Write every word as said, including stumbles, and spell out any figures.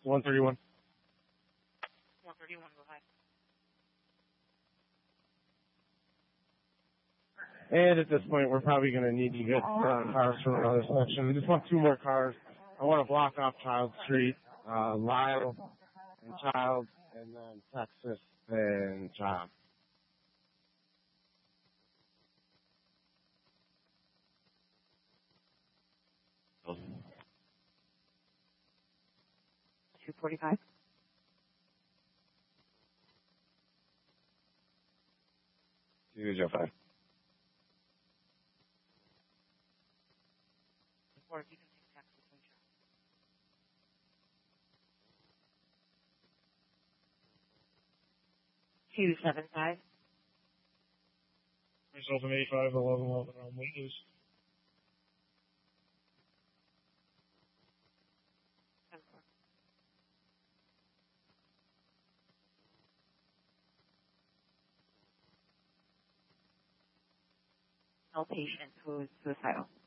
one thirty-one. one thirty-one, go ahead. And at this point, we're probably going to need to get uh, cars from another section. We just want two more cars. I want to block off Child Street, uh, Lyle and Child, and then Texas and Child. two forty-five. two zero five. Or if you can take Texas and Child. two seven five. Result of eighty-five, eleven, eleven on Windows. All patient who is suicidal.